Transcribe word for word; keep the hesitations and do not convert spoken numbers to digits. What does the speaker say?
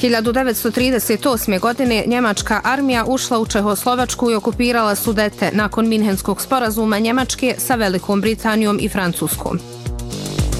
hiljadu devetsto trideset osme. godine njemačka armija ušla u Čehoslovačku i okupirala Sudete nakon Minhenskog sporazuma Njemačke sa Velikom Britanijom i Francuskom.